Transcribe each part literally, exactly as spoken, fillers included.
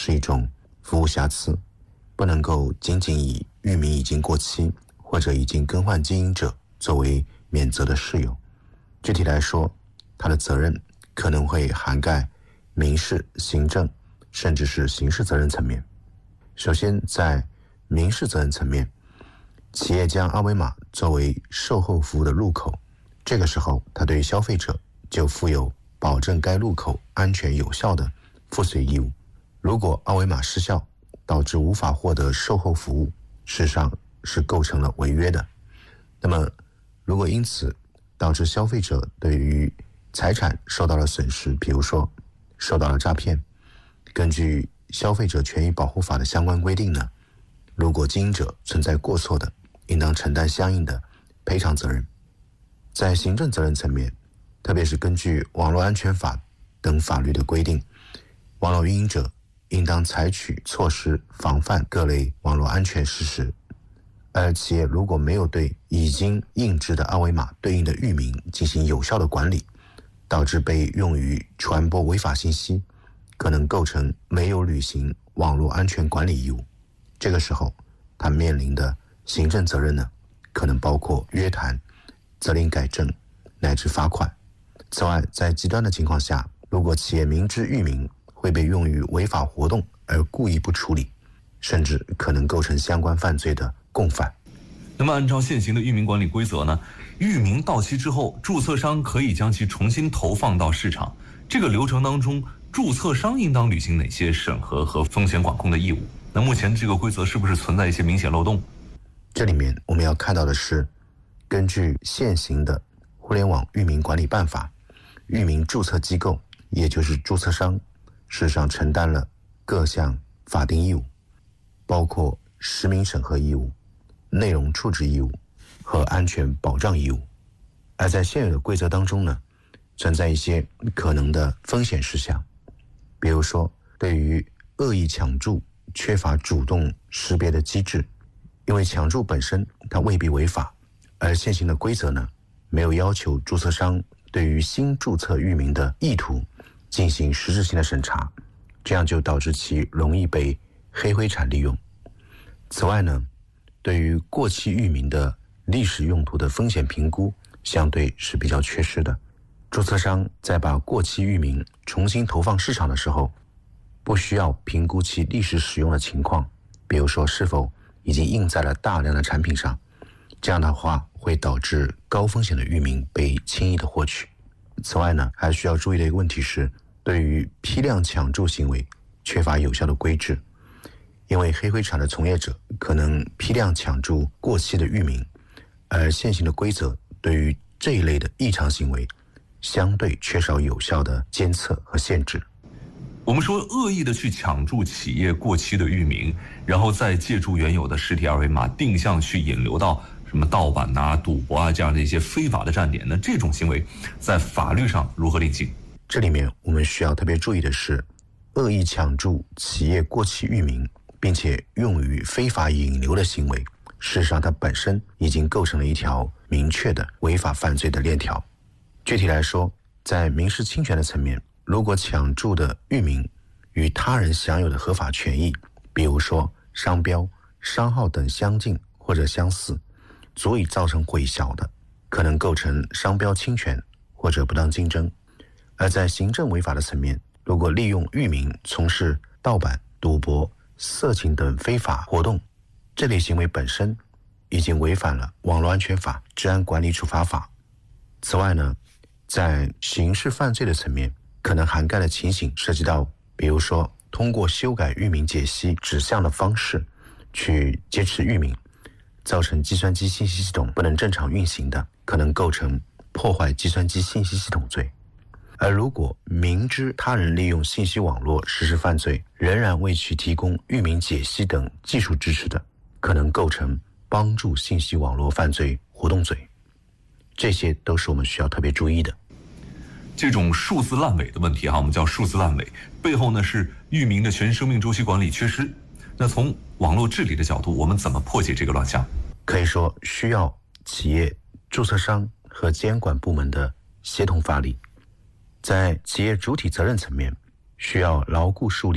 是一种服务瑕疵，不能够仅仅以域名已经过期或者已经更换经营者作为免责的事由。具体来说，它的责任可能会涵盖民事、行政甚至是刑事责任层面。首先，在民事责任层面，企业将二维码作为售后服务的入口，这个时候它对于消费者就负有保证该入口安全有效的负责义务。如果二维码失效导致无法获得售后服务，事实上是构成了违约的。那么如果因此导致消费者对于财产受到了损失，比如说受到了诈骗，根据消费者权益保护法的相关规定呢，如果经营者存在过错的，应当承担相应的赔偿责任。在行政责任层面，特别是根据网络安全法等法律的规定，网络运营者应当采取措施防范各类网络安全事实。而企业如果没有对已经印制的二维码对应的域名进行有效的管理，导致被用于传播违法信息，可能构成没有履行网络安全管理义务。这个时候他面临的行政责任呢，可能包括约谈、责令改正乃至罚款。此外，在极端的情况下，如果企业明知域名会被用于违法活动而故意不处理，甚至可能构成相关犯罪的共犯。 那么按照现行的域名管理规则呢，域名到期之后，注册商可以将其重新投放到市场。这个流程当中，注册商应当履行哪些审核和风险管控的义务？那目前这个规则是不是存在一些明显漏洞？ 这里面我们要看到的是，根据现行的互联网域名管理办法，域名注册机构也就是注册商事实上承担了各项法定义务，包括实名审核义务、内容处置义务和安全保障义务。而在现有的规则当中呢，存在一些可能的风险事项，比如说对于恶意抢注缺乏主动识别的机制，因为抢注本身它未必违法，而现行的规则呢，没有要求注册商对于新注册域名的意图进行实质性的审查，这样就导致其容易被黑灰产利用。此外呢，对于过期域名的历史用途的风险评估相对是比较缺失的。注册商在把过期域名重新投放市场的时候，不需要评估其历史使用的情况，比如说是否已经印在了大量的产品上，这样的话会导致高风险的域名被轻易的获取。此外呢，还需要注意的一个问题是，对于批量抢注行为缺乏有效的规制，因为黑灰产的从业者可能批量抢注过期的域名，而现行的规则对于这一类的异常行为相对缺少有效的监测和限制。 我们说恶意的去抢注企业过期的域名，然后再借助原有的实体二维码定向去引流到什么盗版啊、赌博啊这样的一些非法的站点，那这种行为在法律上如何定性？ 这里面我们需要特别注意的是，恶意抢注企业过期域名并且用于非法引流的行为，事实上它本身已经构成了一条明确的违法犯罪的链条。具体来说，在民事侵权的层面，如果抢注的域名与他人享有的合法权益，比如说商标、商号等相近或者相似，足以造成混淆的，可能构成商标侵权或者不当竞争。而在行政违法的层面，如果利用域名从事盗版、赌博、色情等非法活动，这类行为本身已经违反了网络安全法、治安管理处罚法。此外呢，在刑事犯罪的层面，可能涵盖的情形涉及到，比如说通过修改域名解析指向的方式去劫持域名，造成计算机信息系统不能正常运行的，可能构成破坏计算机信息系统罪。而如果明知他人利用信息网络实施犯罪，仍然为其提供域名解析等技术支持的，可能构成帮助信息网络犯罪活动罪。这些都是我们需要特别注意的。 这种数字烂尾的问题哈，我们叫数字烂尾，背后呢是域名的全生命周期管理缺失。那从网络治理的角度，我们怎么破解这个乱象？ 可以说需要企业、注册商和监管部门的协同发力。在企业主体责任层面，需要牢固树立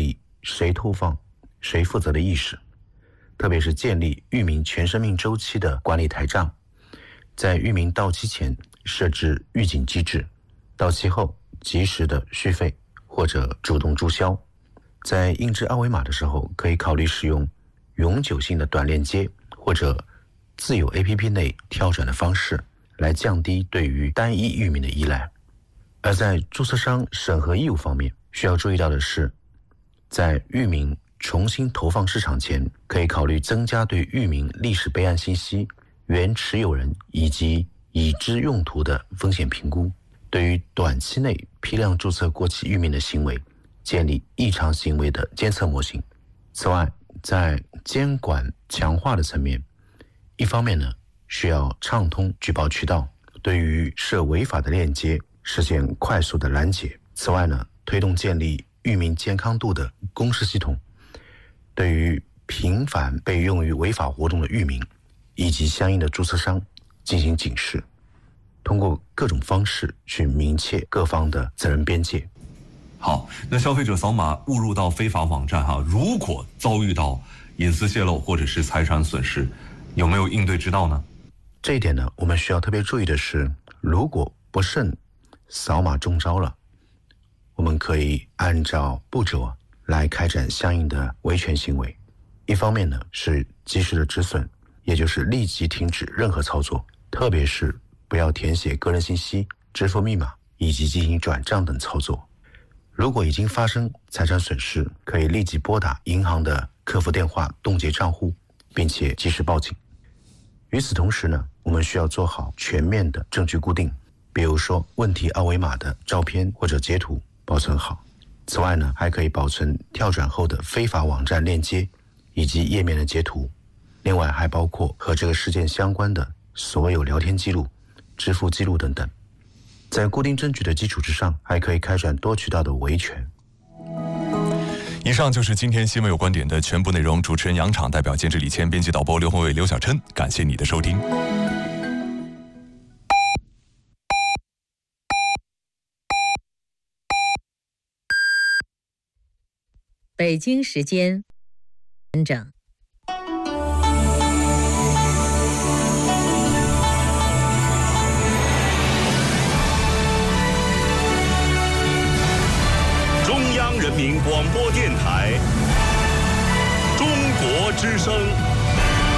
谁投放、谁负责的意识，特别是建立域名全生命周期的管理台账，在域名到期前设置预警机制，到期后及时的续费或者主动注销。在印制二维码的时候，可以考虑使用永久性的短链接或者自有 A P P 内跳转的方式，来降低对于单一域名的依赖。而在注册商审核义务方面，需要注意到的是，在域名重新投放市场前，可以考虑增加对域名历史备案信息、原持有人以及已知用途的风险评估，对于短期内批量注册过期域名的行为建立异常行为的监测模型。此外，在监管强化的层面，一方面呢，需要畅通举报渠道，对于涉违法的链接实现快速的拦截。此外呢，推动建立域名健康度的公示系统，对于频繁被用于违法活动的域名以及相应的注册商进行警示，通过各种方式去明确各方的责任边界。 好，那消费者扫码误入到非法网站哈，如果遭遇到隐私泄露或者是财产损失，有没有应对之道呢？ 这一点呢，我们需要特别注意的是，如果不慎扫码中招了，我们可以按照步骤来开展相应的维权行为。一方面呢，是及时的止损，也就是立即停止任何操作，特别是不要填写个人信息、支付密码以及进行转账等操作。如果已经发生财产损失，可以立即拨打银行的客服电话冻结账户，并且及时报警。与此同时呢，我们需要做好全面的证据固定，比如说问题二维码的照片或者截图保存好。此外呢，还可以保存跳转后的非法网站链接以及页面的截图，另外还包括和这个事件相关的所有聊天记录、支付记录等等。在固定证据的基础之上，还可以开展多渠道的维权。 以上就是今天新闻有观点的全部内容。主持人杨昶，代表监制李谦，编辑导播刘宏伟、刘小琛，感谢你的收听。 北京时间整。